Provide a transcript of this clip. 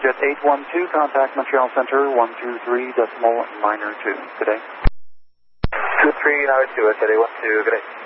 Jet 812, contact Montreal Center 123.92. Good day. 2392, Jet 812, good day.